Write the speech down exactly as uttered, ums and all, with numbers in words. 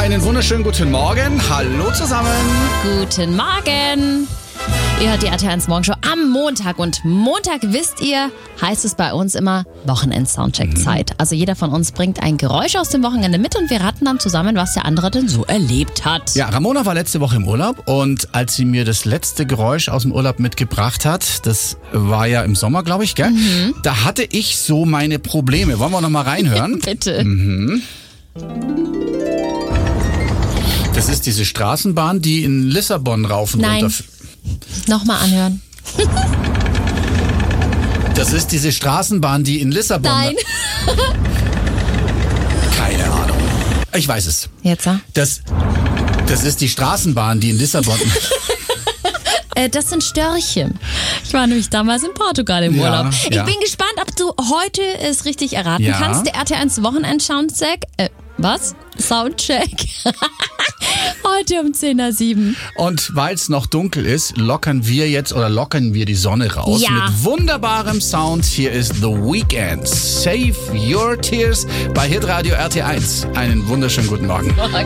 Einen wunderschönen guten Morgen. Hallo zusammen. Guten Morgen. Ihr hört die R T eins Morgenshow am Montag. Und Montag, wisst ihr, heißt es bei uns immer Wochenend-Soundcheck-Zeit. Mhm. Also jeder von uns bringt ein Geräusch aus dem Wochenende mit und wir raten dann zusammen, was der andere denn so erlebt hat. Ja, Ramona war letzte Woche im Urlaub und als sie mir das letzte Geräusch aus dem Urlaub mitgebracht hat, das war ja im Sommer, glaube ich, gell? Mhm. Da hatte ich so meine Probleme. Wollen wir noch mal reinhören? Bitte. Mhm. Das ist diese Straßenbahn, die in Lissabon rauf und Nein. runter... Nochmal anhören. Das ist diese Straßenbahn, die in Lissabon... Nein. Keine Ahnung. Ich weiß es. Jetzt, ja? Das, das ist die Straßenbahn, die in Lissabon... äh, das sind Störche. Ich war nämlich damals in Portugal im Ja, Urlaub. Ich ja. bin gespannt, ob du heute es richtig erraten Ja. kannst. Der R T eins Wochenend-Soundcheck... Äh, was? Soundcheck. Heute um zehn Uhr sieben. Und weil es noch dunkel ist, lockern wir jetzt oder lockern wir die Sonne raus Ja. mit wunderbarem Sound. Hier ist The Weeknd. Save Your Tears bei Hitradio R T eins. Einen wunderschönen guten Morgen. Morgen.